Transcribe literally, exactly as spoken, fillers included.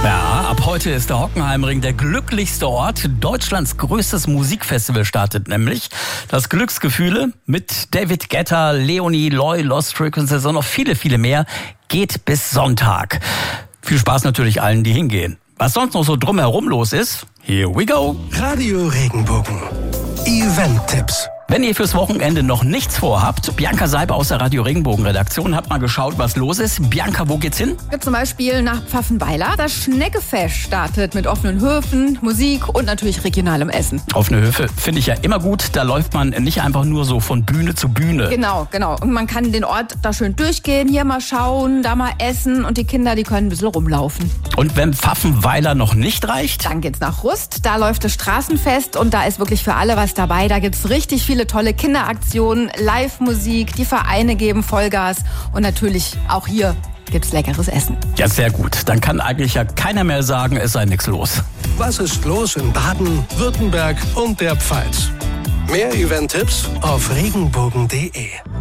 Ja, ab heute ist der Hockenheimring der glücklichste Ort. Deutschlands größtes Musikfestival startet nämlich. Das Glücksgefühle mit David Guetta, Leonie, Loy, Lost Frequencies und noch viele, viele mehr geht bis Sonntag. Viel Spaß natürlich allen, die hingehen. Was sonst noch so drumherum los ist, here we go. Radio Regenbogen. Event-Tipps. Wenn ihr fürs Wochenende noch nichts vorhabt, Bianca Seiber aus der Radio Regenbogen Redaktion hat mal geschaut, was los ist. Bianca, wo geht's hin? Zum Beispiel nach Pfaffenweiler. Das Schneckefest startet mit offenen Höfen, Musik und natürlich regionalem Essen. Offene Höfe finde ich ja immer gut. Da läuft man nicht einfach nur so von Bühne zu Bühne. Genau, genau. Und man kann den Ort da schön durchgehen, hier mal schauen, da mal essen und die Kinder, die können ein bisschen rumlaufen. Und wenn Pfaffenweiler noch nicht reicht? Dann geht's nach Rust. Da läuft das Straßenfest und da ist wirklich für alle was dabei. Da gibt's richtig viele tolle Kinderaktionen, Live-Musik, die Vereine geben Vollgas und natürlich auch hier gibt's leckeres Essen. Ja, sehr gut. Dann kann eigentlich ja keiner mehr sagen, es sei nichts los. Was ist los in Baden, Württemberg und der Pfalz? Mehr Event-Tipps auf regenbogen punkt de.